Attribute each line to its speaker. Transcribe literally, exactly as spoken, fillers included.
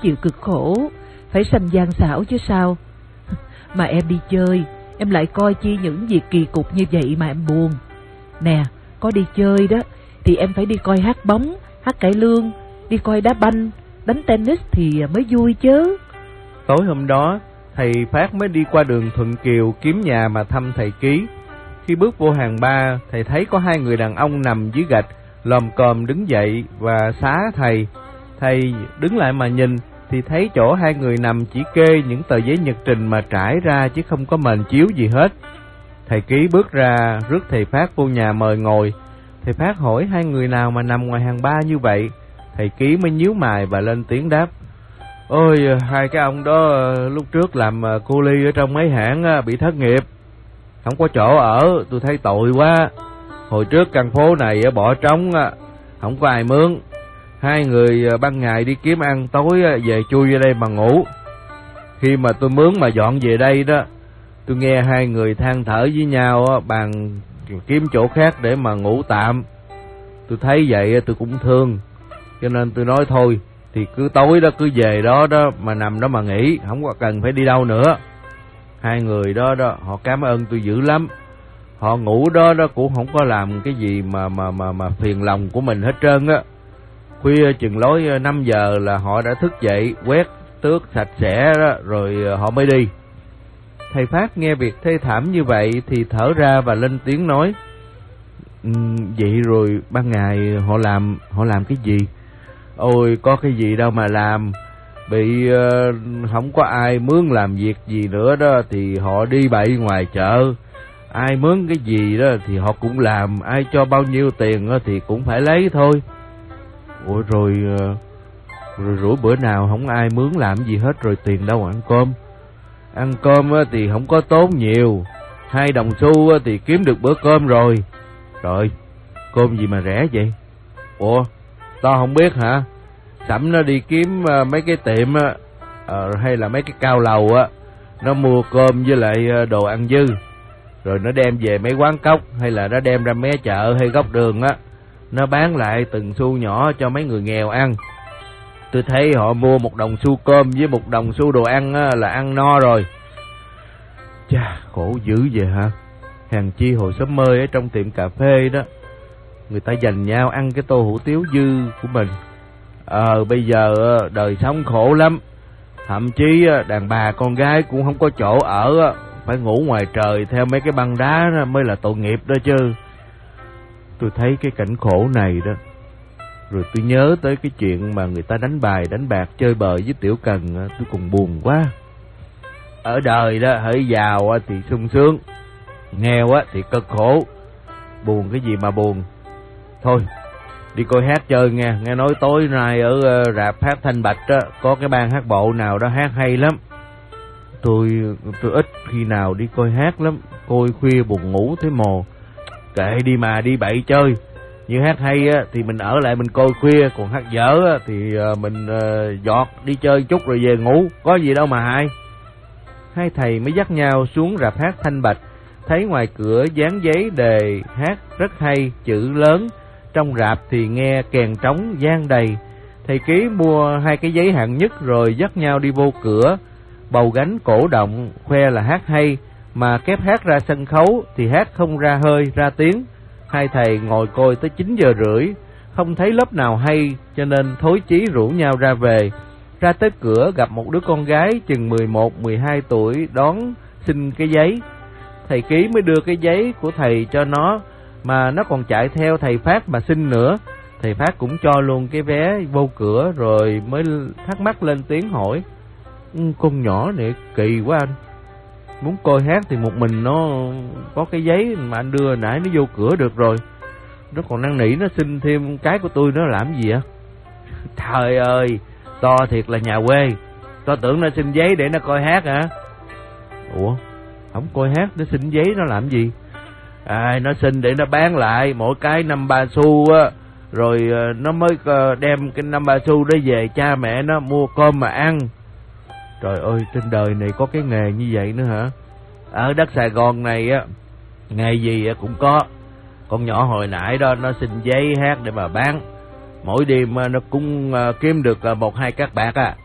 Speaker 1: chịu cực khổ, phải sanh gian xảo chứ sao. Mà em đi chơi, em lại coi chi những việc kỳ cục như vậy mà em buồn. Nè, có đi chơi đó thì em phải đi coi hát bóng, hát cải lương, đi coi đá banh, đánh tennis thì mới vui chứ.
Speaker 2: Tối hôm đó, thầy Phát mới đi qua đường Thuận Kiều kiếm nhà mà thăm thầy Ký. Khi bước vô hàng ba, thầy thấy có hai người đàn ông nằm dưới gạch, lồm cồm đứng dậy và xá thầy. Thầy đứng lại mà nhìn thì thấy chỗ hai người nằm chỉ kê những tờ giấy nhật trình mà trải ra chứ không có mền chiếu gì hết. Thầy Ký bước ra rước thầy Phát vô nhà mời ngồi. Thầy Phát hỏi hai người nào mà nằm ngoài hàng ba như vậy. Thầy Ký mới nhíu mày và lên tiếng đáp: Ôi, hai cái ông đó lúc trước làm cô ly ở trong mấy hãng bị thất nghiệp, không có chỗ ở, tôi thấy tội quá. Hồi trước căn phố này bỏ trống, không có ai mướn. Hai người ban ngày đi kiếm ăn, tối về chui ra đây mà ngủ. Khi mà tôi mướn mà dọn về đây đó, tôi nghe hai người than thở với nhau bàn kiếm chỗ khác để mà ngủ tạm. Tôi thấy vậy tôi cũng thương, cho nên tôi nói thôi thì cứ tối đó cứ về đó đó mà nằm đó mà nghỉ, không có cần phải đi đâu nữa. Hai người đó đó họ cảm ơn tôi dữ lắm. Họ ngủ đó đó cũng không có làm cái gì mà mà mà mà phiền lòng của mình hết trơn á. Khuya chừng lối năm giờ là họ đã thức dậy quét tước sạch sẽ đó, rồi họ mới đi. Thầy Phát nghe việc thê thảm như vậy thì thở ra và lên tiếng nói: um, vậy rồi ban ngày họ làm họ làm cái gì? Ôi, có cái gì đâu mà làm. Bị uh, không có ai mướn làm việc gì nữa đó thì họ đi bậy ngoài chợ. Ai mướn cái gì đó thì họ cũng làm, ai cho bao nhiêu tiền đó thì cũng phải lấy thôi. Ủa rồi, uh, rồi rủi bữa nào không ai mướn làm gì hết rồi tiền đâu ăn cơm. Ăn cơm thì không có tốn nhiều, hai đồng xu thì kiếm được bữa cơm rồi. Rồi, cơm gì mà rẻ vậy? Ủa, tao không biết hả? Sẵm nó đi kiếm mấy cái tiệm á, hay là mấy cái cao lầu á, nó mua cơm với lại đồ ăn dư, rồi nó đem về mấy quán cóc, hay là nó đem ra mé chợ hay góc đường á, nó bán lại từng xu nhỏ cho mấy người nghèo ăn. Tôi thấy họ mua một đồng xu cơm với một đồng xu đồ ăn á, là ăn no rồi. Chà, khổ dữ vậy hả? Hàng chi hồi sớm mơ ở trong tiệm cà phê đó, người ta dành nhau ăn cái tô hủ tiếu dư của mình. Ờ, bây giờ đời sống khổ lắm. Thậm chí đàn bà con gái cũng không có chỗ ở, phải ngủ ngoài trời theo mấy cái băng đá mới là tội nghiệp đó chứ. Tôi thấy cái cảnh khổ này đó, rồi tôi nhớ tới cái chuyện mà người ta đánh bài đánh bạc chơi bời với tiểu cần, tôi còn buồn quá. Ở đời đó, hỡi giàu thì sung sướng, nghèo thì cực khổ. Buồn cái gì mà buồn. Thôi, đi coi hát chơi nghe. Nghe nói tối nay ở rạp hát Thanh Bạch đó, có cái ban hát bộ nào đó hát hay lắm. Tôi tôi ít khi nào đi coi hát lắm, coi khuya buồn ngủ thấy mồ. Kệ đi mà, đi bậy chơi. Như hát hay á thì mình ở lại mình coi khuya, còn hát dở á thì mình uh, giọt đi chơi chút rồi về ngủ, có gì đâu mà hại. Hai thầy mới dắt nhau xuống rạp hát Thanh Bạch, thấy ngoài cửa dán giấy đề hát rất hay, chữ lớn. Trong rạp thì nghe kèn trống vang đầy. Thầy Ký mua hai cái giấy hạng nhất rồi dắt nhau đi vô cửa, bầu gánh cổ động, khoe là hát hay, mà kép hát ra sân khấu thì hát không ra hơi, ra tiếng. Hai thầy ngồi coi tới chín giờ rưỡi, không thấy lớp nào hay, cho nên thối chí rủ nhau ra về. Ra tới cửa gặp một đứa con gái chừng mười một mười hai tuổi đón xin cái giấy. Thầy Ký mới đưa cái giấy của thầy cho nó, mà nó còn chạy theo thầy Phát mà xin nữa. Thầy Phát cũng cho luôn cái vé vô cửa, rồi mới thắc mắc lên tiếng hỏi: con nhỏ này kỳ quá anh, muốn coi hát thì một mình nó có cái giấy mà anh đưa nãy nó vô cửa được rồi, nó còn năn nỉ nó xin thêm cái của tôi nó làm gì á? Trời ơi, to thiệt là nhà quê, to tưởng nó xin giấy để nó coi hát hả? Ủa, không coi hát nó xin giấy nó làm gì? À, nó xin để nó bán lại mỗi cái năm ba xu á, rồi nó mới đem cái năm ba xu đó về cha mẹ nó mua cơm mà ăn. Trời ơi, trên đời này có cái nghề như vậy nữa hả? Ở đất Sài Gòn này á, nghề gì cũng có. Con nhỏ hồi nãy đó nó xin giấy hát để mà bán, mỗi đêm nó cũng kiếm được một hai các bạc à.